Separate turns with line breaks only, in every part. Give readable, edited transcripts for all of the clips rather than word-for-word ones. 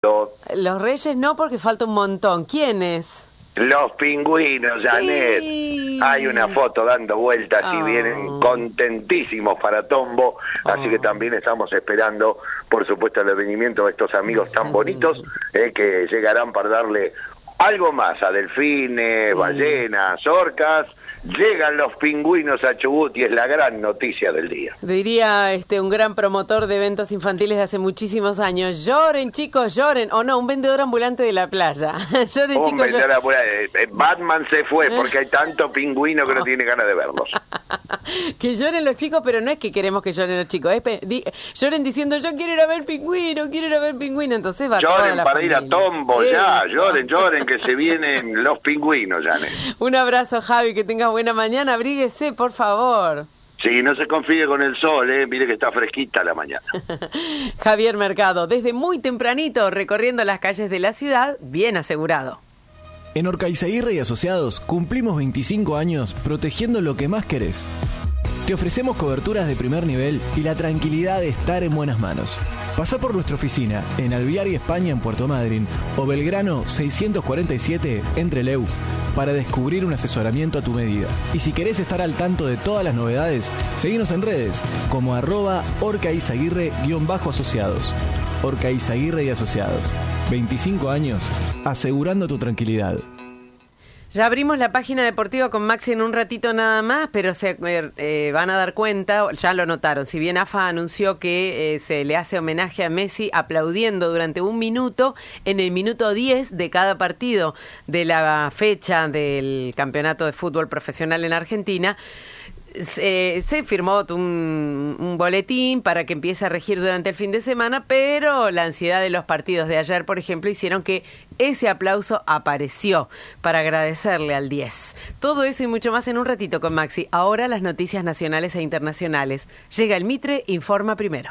Ernesto.
Los Reyes no, porque falta un montón. ¿Quiénes?
Los pingüinos, Janet.
Sí.
Hay una foto dando vueltas y vienen contentísimos para Tombo, así que también estamos esperando, por supuesto, el venimiento de estos amigos tan bonitos que llegarán para darle algo más a delfines, ballenas, orcas. Llegan los pingüinos a Chubut y es la gran noticia del día.
Diría un gran promotor de eventos infantiles de hace muchísimos años: lloren, chicos, lloren. O no, un vendedor ambulante de la playa. Lloren, chicos,
vendedor ambulante. Batman se fue porque hay tanto pingüino que no tiene ganas de verlos.
Que lloren los chicos, pero no es que queremos que lloren los chicos. Lloren diciendo: yo quiero ir a ver pingüino, quiero ir a ver pingüino. Entonces va toda la
para
familia.
Ir a Tombo, ya, lloren, que se vienen los pingüinos, Janet.
Un abrazo, Javi, que tengas buena mañana, abríguese, por favor.
Sí, no se confíe con el sol, mire que está fresquita la mañana.
Javier Mercado, desde muy tempranito, recorriendo las calles de la ciudad, bien asegurado.
En Orcaizaguirre y Asociados cumplimos 25 años protegiendo lo que más querés. Te ofrecemos coberturas de primer nivel y la tranquilidad de estar en buenas manos. Pasá por nuestra oficina en Alvear y España en Puerto Madryn o Belgrano 647 en Trelew para descubrir un asesoramiento a tu medida. Y si querés estar al tanto de todas las novedades, seguinos en redes como @orcaizaguirre_asociados. Orcaizaguirre y Asociados. 25 años asegurando tu tranquilidad.
Ya abrimos la página deportiva con Maxi en un ratito nada más, pero se van a dar cuenta, ya lo notaron, si bien AFA anunció que se le hace homenaje a Messi aplaudiendo durante un minuto, en el minuto 10 de cada partido de la fecha del campeonato de fútbol profesional en Argentina, se firmó un boletín para que empiece a regir durante el fin de semana, pero la ansiedad de los partidos de ayer, por ejemplo, hicieron que ese aplauso apareció para agradecerle al 10. Todo eso y mucho más en un ratito con Maxi. Ahora las noticias nacionales e internacionales. Llega el Mitre, informa primero.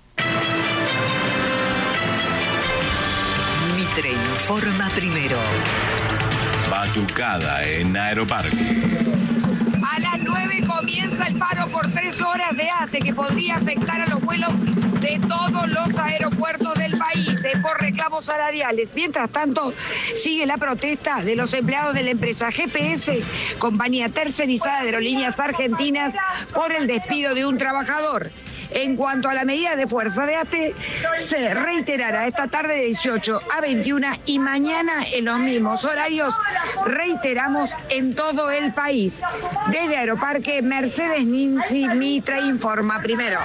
Mitre informa primero.
Batucada en Aeroparque.
A las 9 comienza el paro por 3 horas de ATE que podría afectar a los vuelos de todos los aeropuertos del país por reclamos salariales. Mientras tanto, sigue la protesta de los empleados de la empresa GPS, compañía tercerizada de Aerolíneas Argentinas, por el despido de un trabajador. En cuanto a la medida de fuerza de ATE, se reiterará esta tarde de 18 a 21 y mañana en los mismos horarios, reiteramos en todo el país. Desde Aeroparque, Mercedes Ninzi, Mitre informa primero.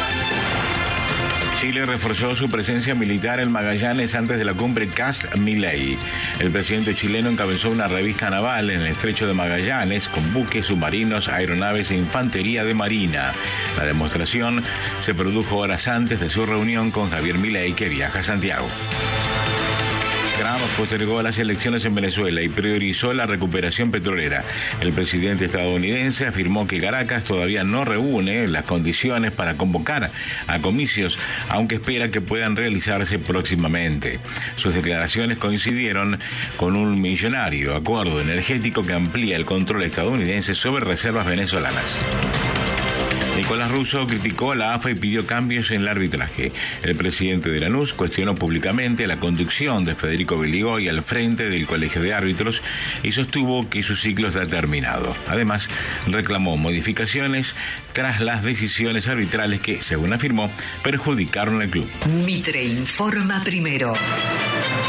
Chile reforzó su presencia militar en Magallanes antes de la cumbre Kast-Milei. El presidente chileno encabezó una revista naval en el estrecho de Magallanes con buques, submarinos, aeronaves e infantería de marina. La demostración se produjo horas antes de su reunión con Javier Milei, que viaja a Santiago. Trump postergó las elecciones en Venezuela y priorizó la recuperación petrolera. El presidente estadounidense afirmó que Caracas todavía no reúne las condiciones para convocar a comicios, aunque espera que puedan realizarse próximamente. Sus declaraciones coincidieron con un millonario acuerdo energético que amplía el control estadounidense sobre reservas venezolanas. Nicolás Russo criticó a la AFA y pidió cambios en el arbitraje. El presidente de Lanús cuestionó públicamente la conducción de Federico Beligoy al frente del Colegio de Árbitros y sostuvo que su ciclo está terminado. Además, reclamó modificaciones tras las decisiones arbitrales que, según afirmó, perjudicaron al club.
Mitre informa primero.